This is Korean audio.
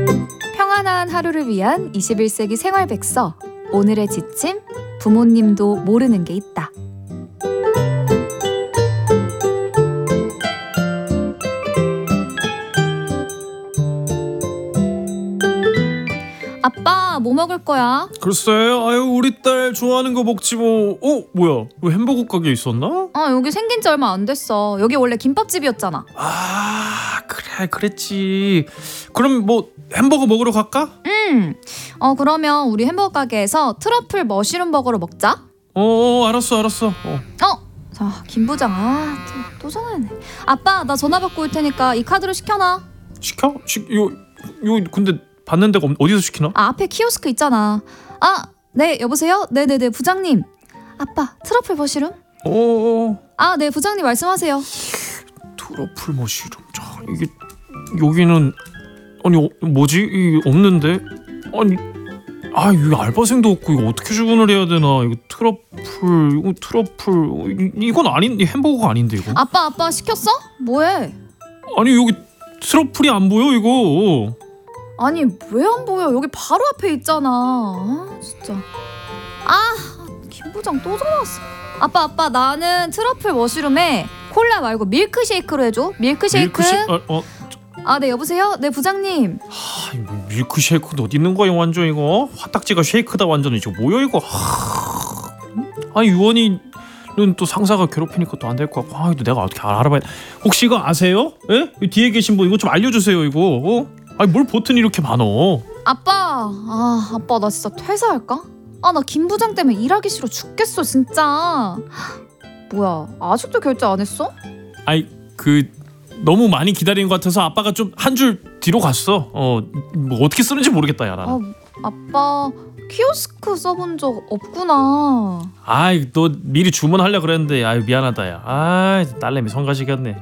평안한 하루를 위한 21세기 생활백서. 오늘의 지침, 부모님도 모르는 게 있다. 아빠, 뭐 먹을 거야? 글쎄, 아유 우리 딸 좋아하는 거 먹지 뭐. 뭐야? 왜 햄버거 가게 있었나? 여기 생긴 지 얼마 안 됐어. 여기 원래 김밥집이었잖아. 아, 그래 그랬지. 그럼 뭐 햄버거 먹으러 갈까? 그러면 우리 햄버거 가게에서 트러플 머쉬룸 버거로 먹자. 알았어. 자, 김 부장, 또 전화했네. 아빠, 나 전화 받고 올 테니까 이 카드로 시켜놔. 시켜? 요 근데 받는 데가 어디서 시키나? 앞에 키오스크 있잖아. 네, 여보세요? 네네네, 부장님. 아빠, 트러플 머쉬룸? 네, 부장님 말씀하세요. 트러플 머쉬룸. 자, 이게 여기는 뭐지? 이게 없는데? 이거 알바생도 없고 이거 어떻게 주문을 해야 되나? 이거 트러플 이건 아닌데, 햄버거가 아닌데 이거. 아빠 시켰어? 뭐해? 아니 여기 트러플이 안 보여 이거. 아니, 왜 안 보여? 여기 바로 앞에 있잖아. 진짜. 김 부장 또 전화 왔어. 아빠, 나는 트러플 머쉬룸에 콜라 말고 밀크쉐이크로 해줘. 밀크쉐이크. 네, 여보세요? 네, 부장님. 밀크쉐이크는 어디 있는 거야 완전 이거. 화딱지가 쉐이크다 완전. 이거 뭐야 이거. 유원이는 또 상사가 괴롭히니까 또 안 될 것 같고. 내가 어떻게 알아봐야 돼. 혹시 이거 아세요? 예? 뒤에 계신 분 이거 좀 알려주세요 이거. 뭘 버튼이 이렇게 많어. 아빠, 나 진짜 퇴사할까? 나 김 부장 때문에 일하기 싫어 죽겠어 진짜. 뭐야, 아직도 결제 안 했어? 너무 많이 기다리는 것 같아서 아빠가 좀 한 줄 뒤로 갔어. 뭐 어떻게 쓰는지 모르겠다 야 나는. 아빠, 키오스크 써본 적 없구나. 너 미리 주문하려 그랬는데 미안하다 야. 딸내미 성가시겠네.